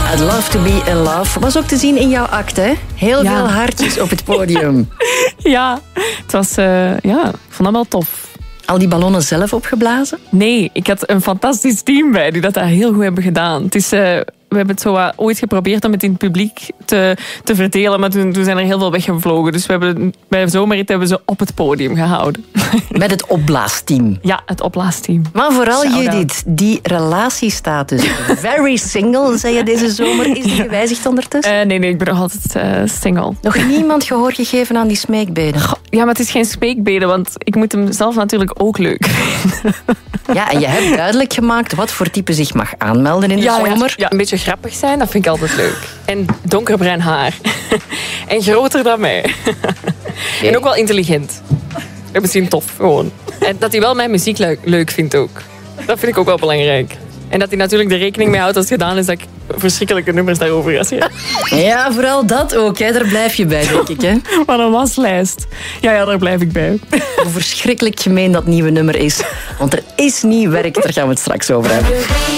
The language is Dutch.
I'd love to be in love. Was ook te zien in jouw act, hè? Heel veel hartjes op het podium. Ja, het was... ik vond dat wel tof. Al die ballonnen zelf opgeblazen? Nee, ik had een fantastisch team bij die dat heel goed hebben gedaan. Het is... we hebben het zo ooit geprobeerd om het in het publiek te verdelen, maar toen zijn er heel veel weggevlogen. Dus we hebben bij Zomerrit hebben ze op het podium gehouden. Met het opblaasteam. Ja, het opblaasteam. Maar vooral Shout-out. Judith, die relatiestatus. Very single, zei je deze zomer. Is die gewijzigd ondertussen? Nee, ik ben nog altijd single. Nog niemand gehoor gegeven aan die smeekbeden? Ja, maar het is geen smeekbeden, want ik moet hem zelf natuurlijk ook leuk vinden. Ja, en je hebt duidelijk gemaakt wat voor type zich mag aanmelden in de zomer. Ja, een beetje grappig zijn, dat vind ik altijd leuk. En donkerbruin haar. En groter dan mij. En ook wel intelligent. En misschien tof, gewoon. En dat hij wel mijn muziek leuk vindt ook. Dat vind ik ook wel belangrijk. En dat hij natuurlijk er rekening mee houdt als het gedaan is dat ik verschrikkelijke nummers daarover ga zeggen. Ja, vooral dat ook. Hè. Daar blijf je bij, denk ik. Hè. Wat een waslijst. Ja, daar blijf ik bij. Hoe verschrikkelijk gemeen dat nieuwe nummer is. Want er is nieuw werk, daar gaan we het straks over hebben.